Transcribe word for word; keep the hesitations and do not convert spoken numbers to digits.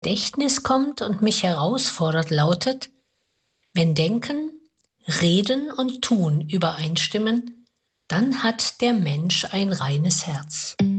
Gedächtnis kommt und mich herausfordert, lautet: Wenn Denken, Reden und Tun übereinstimmen, dann hat der Mensch ein reines Herz.